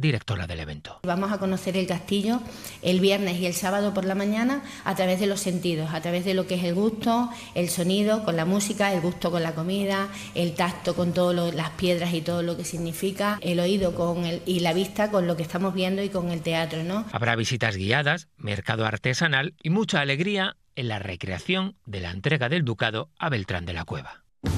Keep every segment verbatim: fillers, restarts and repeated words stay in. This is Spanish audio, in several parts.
directora del evento. Vamos a conocer el castillo el viernes y el sábado por la mañana a través de los sentidos, a través de lo que es el gusto, el sonido con la música, el gusto con la comida, el tacto con todas las piedras y todo lo que significa, el oído con el, y la vista con lo que estamos viendo y con el teatro, ¿no? Habrá visitas guiadas, mercado artesanal y mucha alegría en la recreación de la entrega del ducado a Beltrán de la Cueva.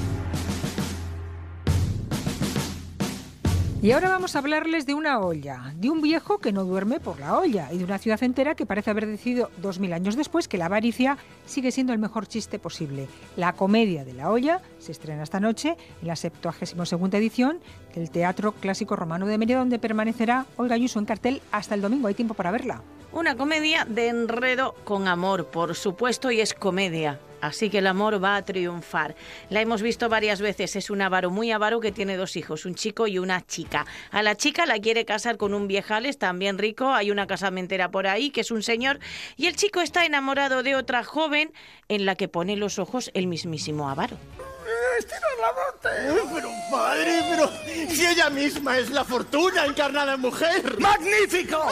Y ahora vamos a hablarles de una olla, de un viejo que no duerme por la olla y de una ciudad entera que parece haber decidido dos mil años después que la avaricia sigue siendo el mejor chiste posible. La comedia de la olla se estrena esta noche en la septuagésima segunda edición del Teatro Clásico Romano de Mérida, donde permanecerá Olga Ayuso en cartel hasta el domingo. Hay tiempo para verla. Una comedia de enredo con amor, por supuesto, y es comedia. Así que el amor va a triunfar. La hemos visto varias veces. Es un avaro muy avaro que tiene dos hijos, un chico y una chica. A la chica la quiere casar con un viejales también rico. Hay una casamentera por ahí que es un señor. Y el chico está enamorado de otra joven en la que pone los ojos el mismísimo avaro. ¡Estira la bote! Pero, padre, pero si ella misma es la fortuna encarnada en mujer. ¡Magnífico!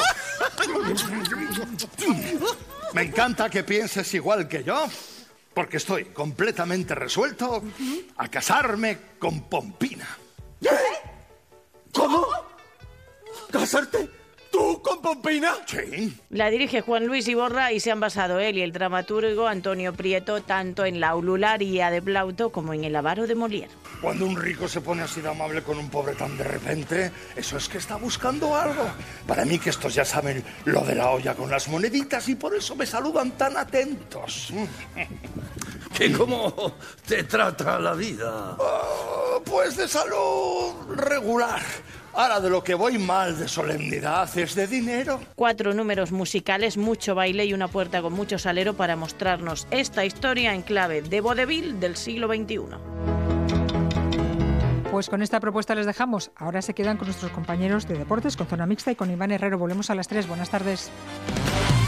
Me encanta que pienses igual que yo, porque estoy completamente resuelto a casarme con Pompina. ¿Eh? ¿Cómo? ¿Casarte? ¿Tú con Pompina? Sí. La dirige Juan Luis Iborra y se han basado él y el dramaturgo Antonio Prieto tanto en la ulularia de Plauto como en el avaro de Molière. Cuando un rico se pone así de amable con un pobre tan de repente, eso es que está buscando algo. Para mí que estos ya saben lo de la olla con las moneditas y por eso me saludan tan atentos. ¿Qué cómo te trata la vida? Oh, pues de salud regular. Ahora de lo que voy mal de solemnidad es de dinero. Cuatro números musicales, mucho baile y una puerta con mucho salero para mostrarnos esta historia en clave de vodevil del siglo veintiuno. Pues con esta propuesta les dejamos. Ahora se quedan con nuestros compañeros de deportes, con Zona Mixta y con Iván Herrero. Volvemos a las tres. Buenas tardes.